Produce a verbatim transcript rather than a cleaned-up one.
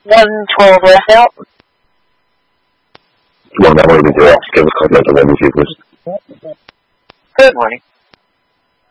one twelve West out. One that way to do it. Give us contact on the receivers. Good morning.